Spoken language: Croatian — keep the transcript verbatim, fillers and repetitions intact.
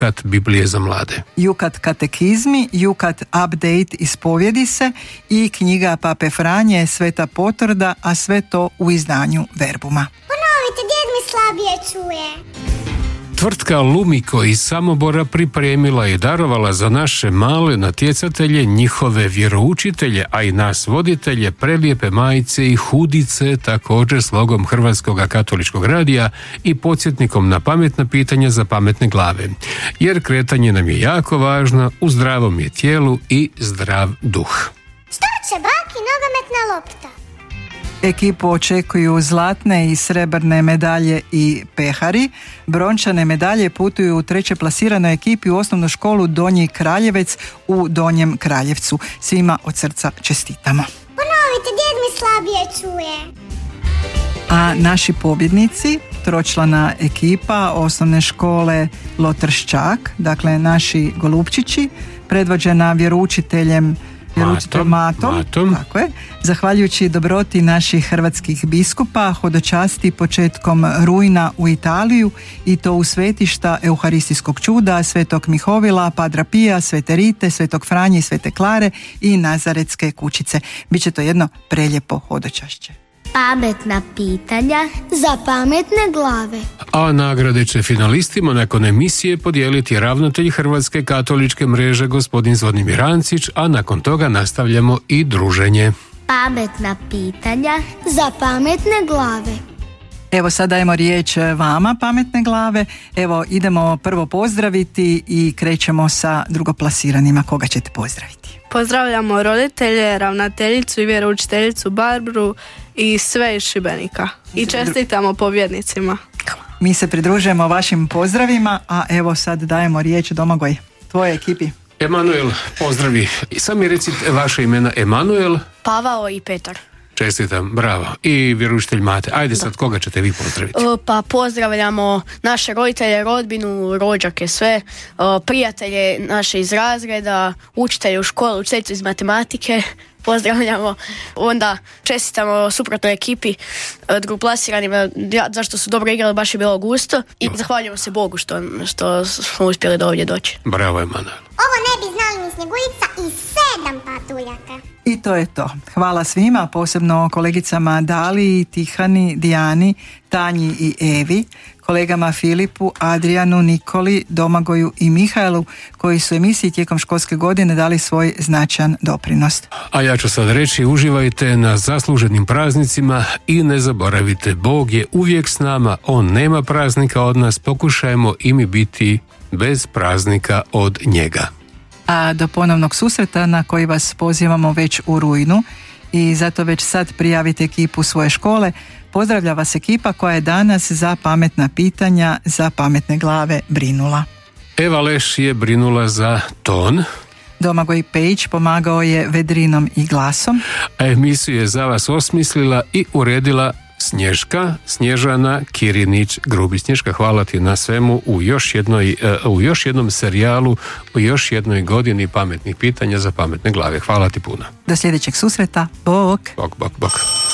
Jukat Biblije za mlade. Jukat katekizmi, Jukat update ispovjedi se i knjiga Pape Franje Sveta potvrda, a sve to u izdanju Verbuma. Ponovite, djed mi slabije čuje. Tvrtka Lumiko iz Samobora pripremila i darovala za naše male natjecatelje, njihove vjeroučitelje, a i nas voditelje, prelijepe majice i hudice, također s logom Hrvatskog katoličkog radija i podsjetnikom na pametna pitanja za pametne glave. Jer kretanje nam je jako važno, u zdravom je tijelu i zdrav duh. Što će baki nogometna lopta? Ekipu očekuju zlatne i srebrne medalje i pehari. Brončane medalje putuju u treće plasiranoj ekipi u osnovnu školu Donji Kraljevec u Donjem Kraljevcu. Svima od srca čestitamo. Ponovite, djed mi slabije čuje. A naši pobjednici, tročlana ekipa osnovne škole Lotrščak, dakle naši golupčići, predvođena vjeroučiteljem Vjeručitelj Matom, Matom. Tako je. Zahvaljujući dobroti naših hrvatskih biskupa, hodočasti početkom rujna u Italiju i to u svetišta Euharistijskog čuda, Svetog Mihovila, Padra Pija, Svete Rite, Svetog Franje i Svete Klare i Nazaretske kućice. Biće to jedno prelijepo hodočašće. Pametna pitanja za pametne glave. A nagrade će finalistima nakon emisije podijeliti ravnatelj Hrvatske katoličke mreže gospodin Zvonimir Ancić, a nakon toga nastavljamo i druženje. Pametna pitanja za pametne glave. Evo sad dajemo riječ vama, pametne glave. Evo idemo prvo pozdraviti i krećemo sa drugoplasiranima. Koga ćete pozdraviti? Pozdravljamo roditelje, ravnateljicu i vjeroučiteljicu Barbru i sve iz Šibenika. I čestitamo pobjednicima. Mi se pridružujemo vašim pozdravima, a evo sad dajemo riječ Domagoj, tvojoj ekipi. Emanuel, pozdravi. I sami recite vaše imena. Emanuel, Pavao i Petar. Čestitam, bravo. I vjeroučitelj Mate. Ajde sad, koga ćete vi pozdraviti? Pa pozdravljamo naše roditelje, rodbinu, rođake, sve, prijatelje naše iz razreda, učitelje u školu, učiteljicu iz matematike. Pozdravljamo, onda čestitamo suprotnoj ekipi, drugoplasiranim, zašto su dobro igrali, baš je bilo gusto i zahvaljujemo se Bogu što, što smo uspjeli do ovdje doći. Bravo, Emanuel. Ovo ne bi znali ni Snjegulica i sedam patuljaka. I to je to. Hvala svima, posebno kolegicama Dali, Tihani, Dijani, Tanji i Evi, kolegama Filipu, Adrianu, Nikoli, Domagoju i Mihajlu, koji su emisiji tijekom školske godine dali svoj značajan doprinos. A ja ću sad reći, uživajte na zasluženim praznicima i ne zaboravite, Bog je uvijek s nama, On nema praznika od nas, pokušajmo i mi biti bez praznika od njega. A do ponovnog susreta na koji vas pozivamo već u rujnu i zato već sad prijavite ekipu svoje škole. Pozdravlja vas ekipa koja je danas za pametna pitanja, za pametne glave brinula. Eva Leš je brinula za ton. Domagoj Pejić pomagao je vedrinom i glasom. A emisiju je za vas osmislila i uredila Snježka, Snježana Kirinić Grubić. Snježka, hvala ti na svemu u još, jednoj, u još jednom serijalu, u još jednoj godini pametnih pitanja za pametne glave. Hvala ti puno. Do sljedećeg susreta. Bok! Bok, bok, bok.